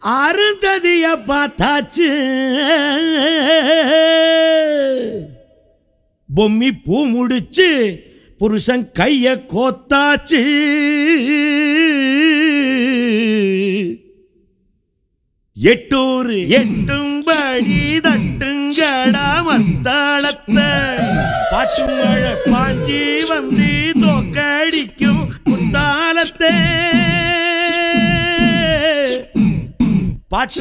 அருந்ததிய பார்த்தாச்சு பொம்மி பூ முடிச்சு புருஷன் கைய கோத்தாச்சு எட்டூர் எட்டும்படி தட்டுங்கடா மத்தாளத்தை பாட்டு மழை பாஞ்சி வந்து